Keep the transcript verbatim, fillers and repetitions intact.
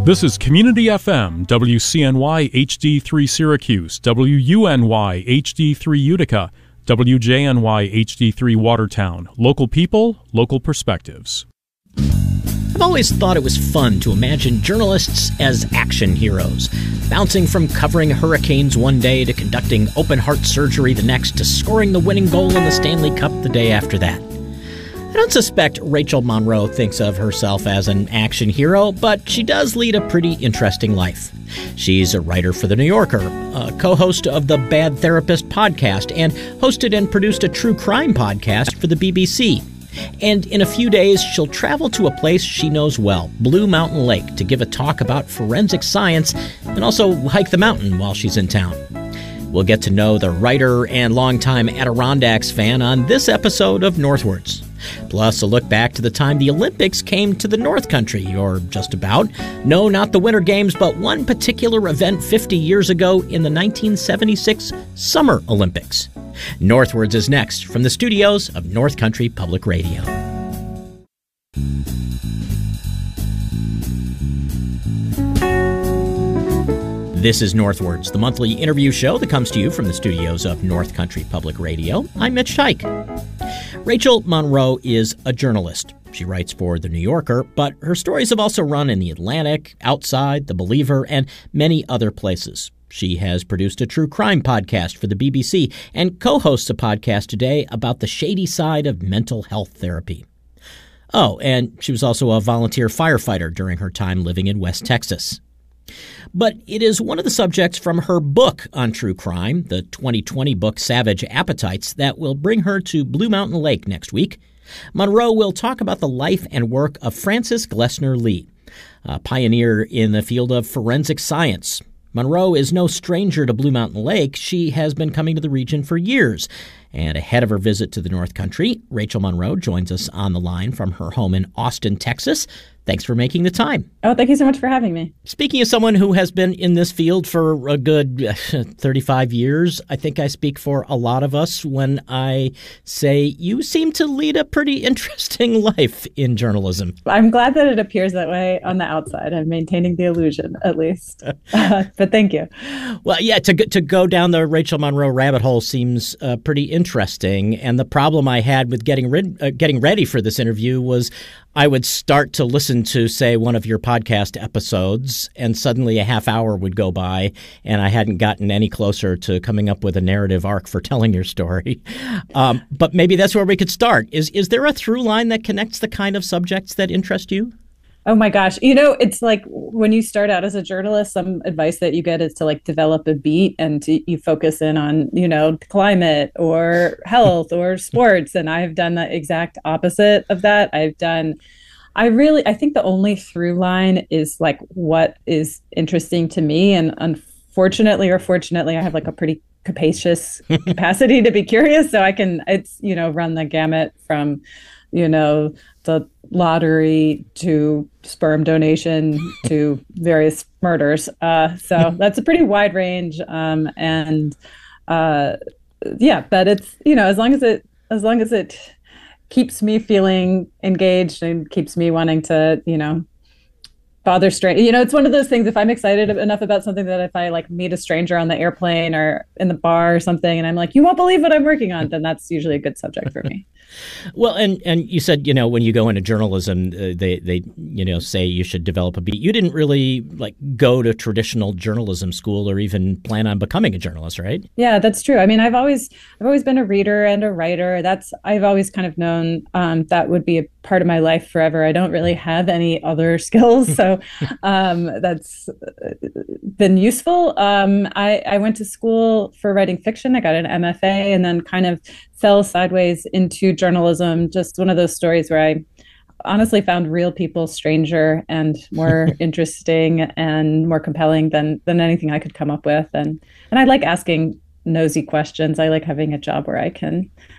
This is Community F M, W C N Y H D three Syracuse, W U N Y H D three Utica, W J N Y H D three Watertown. Local people, local perspectives. I've always thought it was fun to imagine journalists as action heroes, bouncing from covering hurricanes one day to conducting open-heart surgery the next to scoring the winning goal in the Stanley Cup the day after that. I don't suspect Rachel Monroe thinks of herself as an action hero, but she does lead a pretty interesting life. She's a writer for The New Yorker, a co-host of the Bad Therapist podcast, and hosted and produced a true crime podcast for the B B C. And in a few days, she'll travel to a place she knows well, Blue Mountain Lake, to give a talk about forensic science and also hike the mountain while she's in town. We'll get to know the writer and longtime Adirondacks fan on this episode of Northwards. Plus, a look back to the time the Olympics came to the North Country, or just about. No, not the Winter Games, but one particular event fifty years ago in the nineteen seventy-six Summer Olympics. Northwards is next from the studios of North Country Public Radio. This is Northwards, the monthly interview show that comes to you from the studios of North Country Public Radio. I'm Mitch Teich. Rachel Monroe is a journalist. She writes for The New Yorker, but her stories have also run in The Atlantic, Outside, The Believer, and many other places. She has produced a true crime podcast for the B B C and co-hosts a podcast today about the shady side of mental health therapy. Oh, and she was also a volunteer firefighter during her time living in West Texas. But it is one of the subjects from her book on true crime, the twenty twenty book Savage Appetites, that will bring her to Blue Mountain Lake next week. Monroe will talk about the life and work of Francis Glessner Lee, a pioneer in the field of forensic science. Monroe is no stranger to Blue Mountain Lake. She has been coming to the region for years. And ahead of her visit to the North Country, Rachel Monroe joins us on the line from her home in Austin, Texas. Thanks for making the time. Oh, thank you so much for having me. Speaking of someone who has been in this field for a good thirty-five years, I think I speak for a lot of us when I say you seem to lead a pretty interesting life in journalism. I'm glad that it appears that way on the outside. I'm maintaining the illusion, at least. uh, but thank you. Well, yeah, to, to go down the Rachel Monroe rabbit hole seems uh, pretty interesting. And the problem I had with getting, rid- uh, getting ready for this interview was I would start to listen to, say, one of your podcast episodes, and suddenly a half hour would go by, and I hadn't gotten any closer to coming up with a narrative arc for telling your story. Um, but maybe that's where we could start. Is is there a through line that connects the kind of subjects that interest you? Oh, my gosh. You know, it's like when you start out as a journalist, some advice that you get is to like develop a beat and to, you focus in on, you know, climate or health or sports. And I've done the exact opposite of that. I've done I really I think the only through line is like what is interesting to me. And unfortunately or fortunately, I have like a pretty capacious capacity to be curious. So I can it's, you know, run the gamut from, you know, the lottery to sperm donation to various murders. Uh, so that's a pretty wide range. Um, and uh, yeah, but it's, you know, as long as it, as long as it keeps me feeling engaged and keeps me wanting to, you know, bother stranger. You know, it's one of those things, if I'm excited enough about something that if I like meet a stranger on the airplane or in the bar or something, and I'm like, you won't believe what I'm working on, then that's usually a good subject for me. Well, and, and you said, you know, when you go into journalism, uh, they, they, you know, say you should develop a beat. You didn't really like go to traditional journalism school or even plan on becoming a journalist, right? Yeah, that's true. I mean, I've always, I've always been a reader and a writer. That's, I've always kind of known um, that would be a part of my life forever. I don't really have any other skills. So um, that's been useful. Um, I, I went to school for writing fiction. I got an M F A and then kind of fell sideways into journalism. Just one of those stories where I honestly found real people stranger and more interesting and more compelling than than anything I could come up with. And and I like asking nosy questions. I like having a job where I can